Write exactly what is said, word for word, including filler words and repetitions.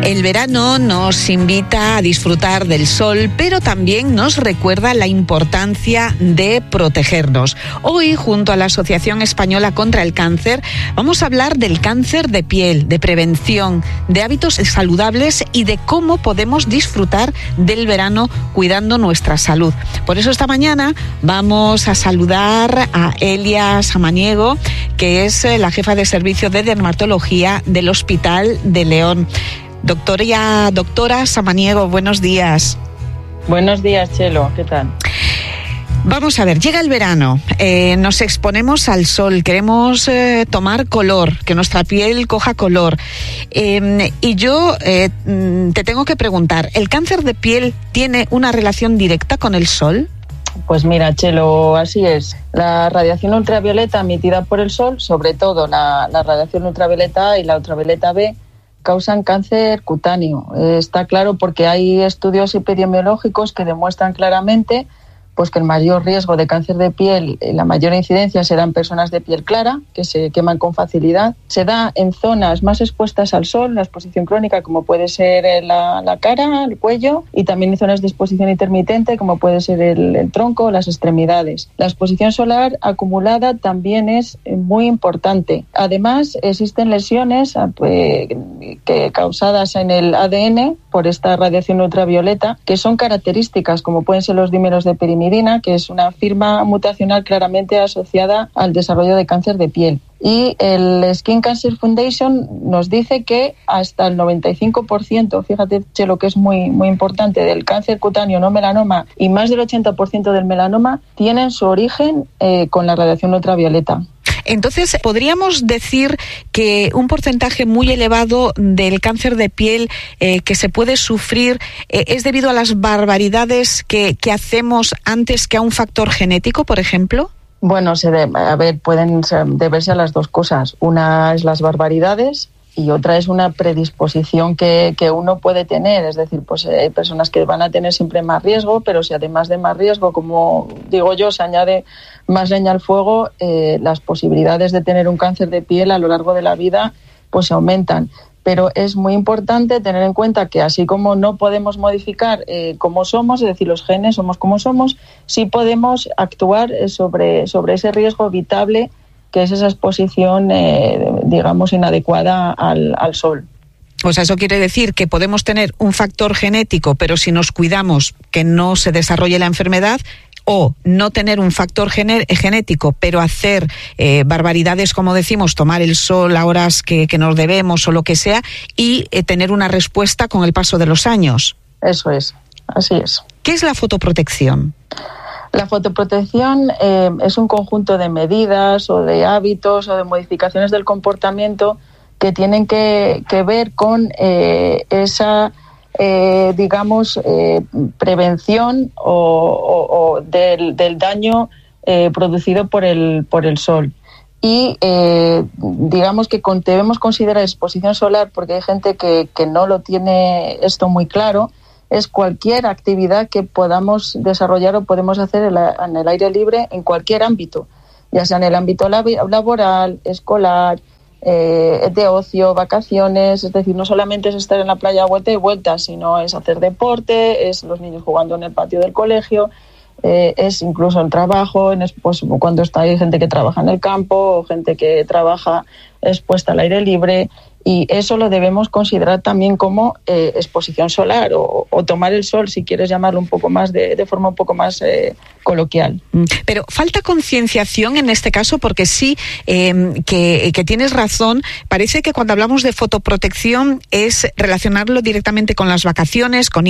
El verano nos invita a disfrutar del sol, pero también nos recuerda la importancia de protegernos. Hoy, junto a la Asociación Española contra el Cáncer, vamos a hablar del cáncer de piel, de prevención, de hábitos saludables y de cómo podemos disfrutar del verano cuidando nuestra salud. Por eso esta mañana vamos a saludar a Elia Samaniego, que es la jefa de servicio de dermatología del Hospital de León. Doctora, doctora Samaniego, buenos días. Buenos días, Chelo, ¿qué tal? Vamos a ver, llega el verano, eh, nos exponemos al sol, queremos eh, tomar color, que nuestra piel coja color. Eh, y yo eh, te tengo que preguntar, ¿el cáncer de piel tiene una relación directa con el sol? Pues mira, Chelo, así es. La radiación ultravioleta emitida por el sol, sobre todo la, la radiación ultravioleta A y la ultravioleta B, causan cáncer cutáneo. Eh, está claro porque hay estudios epidemiológicos que demuestran claramente pues que el mayor riesgo de cáncer de piel, la mayor incidencia será en personas de piel clara, que se queman con facilidad. Se da en zonas más expuestas al sol, la exposición crónica, como puede ser la, la cara, el cuello, y también en zonas de exposición intermitente, como puede ser el, el tronco o las extremidades. La exposición solar acumulada también es muy importante. Además, existen lesiones eh, que, causadas en el A D N por esta radiación ultravioleta, que son características, como pueden ser los dímeros de pirimidina, que es una firma mutacional claramente asociada al desarrollo de cáncer de piel. Y el Skin Cancer Foundation nos dice que hasta el noventa y cinco por ciento, fíjate, Chelo, que es muy, muy importante, del cáncer cutáneo no melanoma y más del ochenta por ciento del melanoma tienen su origen eh, con la radiación ultravioleta. Entonces, ¿podríamos decir que un porcentaje muy elevado del cáncer de piel eh, que se puede sufrir eh, es debido a las barbaridades que, que hacemos antes que a un factor genético, por ejemplo? Bueno, se de, a ver, pueden ser, deberse a las dos cosas. Una es las barbaridades y otra es una predisposición que, que uno puede tener. Es decir, pues hay personas que van a tener siempre más riesgo, pero si además de más riesgo, como digo yo, se añade más leña al fuego, eh, las posibilidades de tener un cáncer de piel a lo largo de la vida pues aumentan. Pero es muy importante tener en cuenta que así como no podemos modificar eh, cómo somos, es decir, los genes somos como somos, sí podemos actuar sobre, sobre ese riesgo evitable que es esa exposición, eh, digamos, inadecuada al, al sol. O sea, eso quiere decir que podemos tener un factor genético, pero si nos cuidamos que no se desarrolle la enfermedad, o no tener un factor gené- genético, pero hacer eh, barbaridades, como decimos, tomar el sol a horas que, que nos debemos o lo que sea, y eh, tener una respuesta con el paso de los años. Eso es, así es. ¿Qué es la fotoprotección? La fotoprotección eh, es un conjunto de medidas o de hábitos o de modificaciones del comportamiento que tienen que, que ver con eh, esa, eh, digamos, eh, prevención o, o, o del, del daño eh, producido por el, por el sol. Y eh, digamos que con, debemos considerar exposición solar, porque hay gente que, que no lo tiene esto muy claro, es cualquier actividad que podamos desarrollar o podemos hacer en el aire libre en cualquier ámbito, ya sea en el ámbito laboral, escolar, eh, de ocio, vacaciones. Es decir, no solamente es estar en la playa vuelta y vuelta, sino es hacer deporte, es los niños jugando en el patio del colegio, eh, es incluso el trabajo, en, pues, cuando está, hay gente que trabaja en el campo o gente que trabaja expuesta al aire libre. Y eso lo debemos considerar también como eh, exposición solar o, o tomar el sol, si quieres llamarlo un poco más de, de forma un poco más eh, coloquial. Pero falta concienciación en este caso, porque sí eh, que, que tienes razón. Parece que cuando hablamos de fotoprotección es relacionarlo directamente con las vacaciones, con